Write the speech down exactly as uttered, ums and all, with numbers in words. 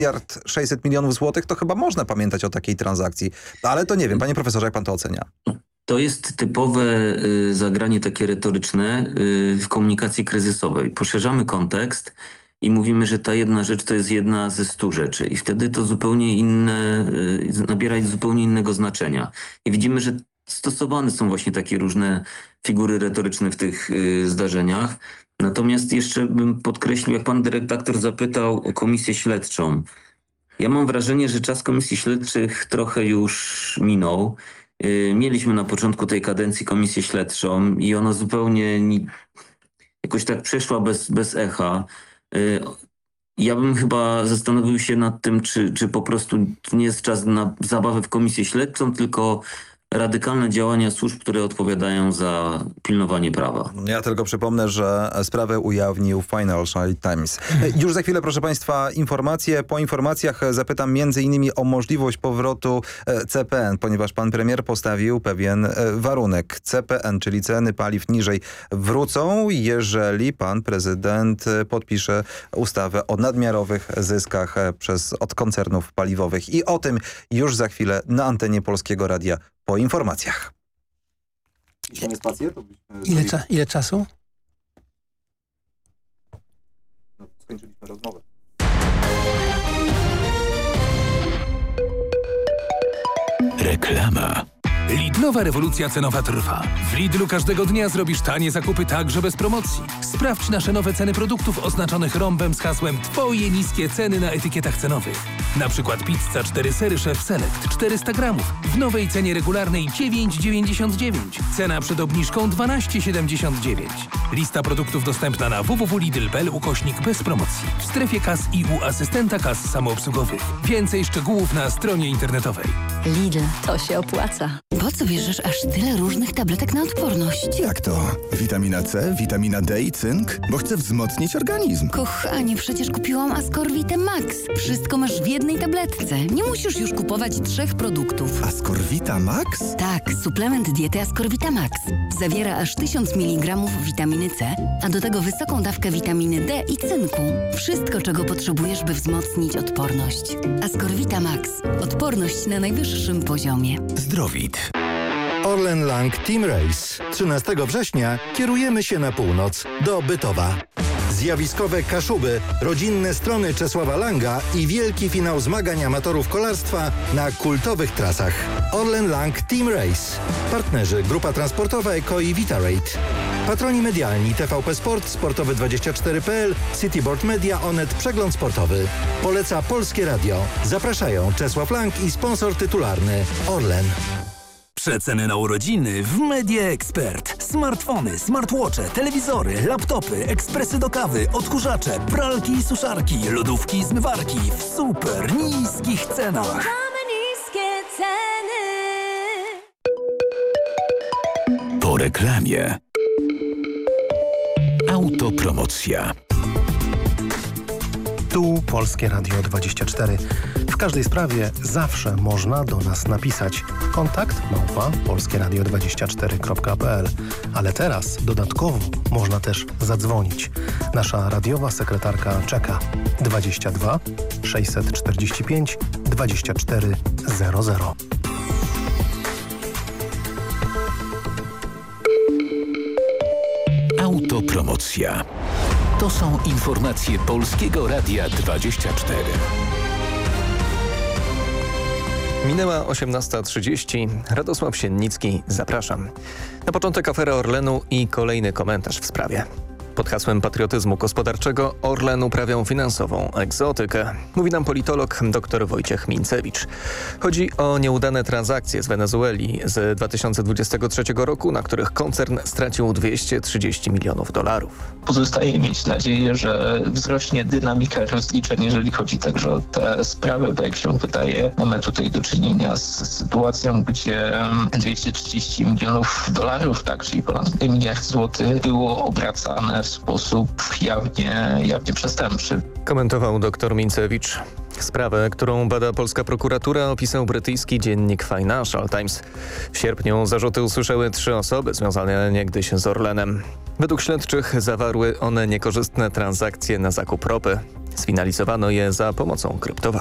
miliard sześćset milionów złotych, to chyba można pamiętać o takiej transakcji. Ale to nie wiem, panie profesorze, jak pan to ocenia? To jest typowe y, zagranie takie retoryczne y, w komunikacji kryzysowej. Poszerzamy kontekst i mówimy, że ta jedna rzecz to jest jedna ze stu rzeczy i wtedy to zupełnie inne, y, nabiera zupełnie innego znaczenia. I widzimy, że stosowane są właśnie takie różne figury retoryczne w tych y, zdarzeniach. Natomiast jeszcze bym podkreślił, jak pan redaktor zapytał o komisję śledczą. Ja mam wrażenie, że czas komisji śledczych trochę już minął. Mieliśmy na początku tej kadencji komisję śledczą i ona zupełnie ni- jakoś tak przeszła bez, bez echa. Ja bym chyba zastanowił się nad tym, czy, czy po prostu nie jest czas na zabawę w komisję śledczą, tylko radykalne działania służb, które odpowiadają za pilnowanie prawa. Ja tylko przypomnę, że sprawę ujawnił Financial Times. Już za chwilę, proszę państwa, informacje. Po informacjach zapytam między innymi o możliwość powrotu C P N, ponieważ pan premier postawił pewien warunek. C P N, czyli ceny paliw niżej, wrócą, jeżeli pan prezydent podpisze ustawę o nadmiarowych zyskach przez, od koncernów paliwowych. I o tym już za chwilę na antenie Polskiego Radia po informacjach. Ile, cza ile czasu? No, skończyliśmy rozmowę. Reklama. Lidlowa rewolucja cenowa trwa. W Lidlu każdego dnia zrobisz tanie zakupy także bez promocji. Sprawdź nasze nowe ceny produktów oznaczonych rąbem z hasłem Twoje niskie ceny na etykietach cenowych. Na przykład pizza cztery sery Chef Select czterysta gramów w nowej cenie regularnej dziewięć dziewięćdziesiąt dziewięć. Cena przed obniżką dwanaście siedemdziesiąt dziewięć. Lista produktów dostępna na w w w kropka lidl kropka p l ukośnik bez promocji. W strefie kas i u asystenta kas samoobsługowych. Więcej szczegółów na stronie internetowej. Lidl, to się opłaca. Po co bierzesz aż tyle różnych tabletek na odporność? Jak to? Witamina C, witamina D i cynk? Bo chcę wzmocnić organizm. Kochanie, przecież kupiłam Ascorvite Max. Wszystko masz w jednej tabletce. Nie musisz już kupować trzech produktów. Ascorvita Max? Tak, suplement diety Ascorvita Max. Zawiera aż tysiąc miligramów witaminy C, a do tego wysoką dawkę witaminy D i cynku. Wszystko, czego potrzebujesz, by wzmocnić odporność. Ascorvita Max. Odporność na najwyższym poziomie. Zdrowit. Orlen Lang Team Race. trzynastego września kierujemy się na północ, do Bytowa. Zjawiskowe Kaszuby, rodzinne strony Czesława Langa i wielki finał zmagań amatorów kolarstwa na kultowych trasach. Orlen Lang Team Race. Partnerzy Grupa Transportowa Eko i Vitarate. Patroni medialni T V P Sport, Sportowy dwadzieścia cztery kropka p l, Cityboard Media, Onet, Przegląd Sportowy. Poleca Polskie Radio. Zapraszają Czesław Lang i sponsor tytularny Orlen. Przeceny na urodziny w Media Expert. Smartfony, smartwatche, telewizory, laptopy, ekspresy do kawy, odkurzacze, pralki i suszarki, lodówki i zmywarki w super niskich cenach. Mamy niskie ceny. Po reklamie. Autopromocja. Tu Polskie Radio dwadzieścia cztery. W każdej sprawie zawsze można do nas napisać. Kontakt małpa polskieradio dwadzieścia cztery kropka p l. Ale teraz dodatkowo można też zadzwonić. Nasza radiowa sekretarka czeka. dwadzieścia dwa sześćset czterdzieści pięć dwadzieścia cztery zero zero. Autopromocja. To są informacje Polskiego Radia dwadzieścia cztery. Minęła osiemnasta trzydzieści. Radosław Siennicki, zapraszam. Na początek afera Orlenu i kolejny komentarz w sprawie. Pod hasłem patriotyzmu gospodarczego Orlen uprawiał finansową egzotykę, mówi nam politolog dr Wojciech Mincewicz. Chodzi o nieudane transakcje z Wenezueli z dwa tysiące dwudziestego trzeciego roku, na których koncern stracił dwieście trzydzieści milionów dolarów. Pozostaje mieć nadzieję, że wzrośnie dynamika rozliczeń, jeżeli chodzi także o te sprawy, bo jak się wydaje, mamy tutaj do czynienia z sytuacją, gdzie dwieście trzydzieści milionów dolarów, tak, czyli ponad miliard złotych, było obracane w sposób jawnie, jawnie przestępczy. Komentował dr Mincewicz. Sprawę, którą bada polska prokuratura, opisał brytyjski dziennik Financial Times. W sierpniu zarzuty usłyszały trzy osoby związane niegdyś z Orlenem. Według śledczych zawarły one niekorzystne transakcje na zakup ropy. Sfinalizowano je za pomocą kryptowalut.